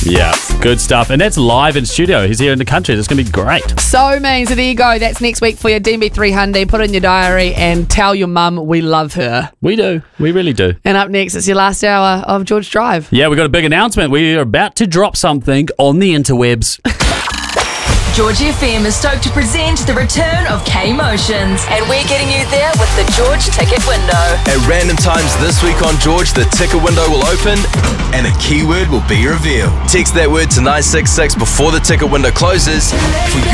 Yeah, good stuff. And that's live in studio. He's here in the country. It's going to be great. So mean. So there you go. That's next week for your DB3 Hyundai. Put it in your diary and tell your mum we love her. We do. We really do. And up next, it's your last hour of George Drive. Yeah, we got a big announcement. We are about to drop something on the interwebs. George FM is stoked to present the return of K-Motions. And we're getting you there with the George Ticket Window. At random times this week on George, the ticket window will open and a keyword will be revealed. Text that word to 966 before the ticket window closes for your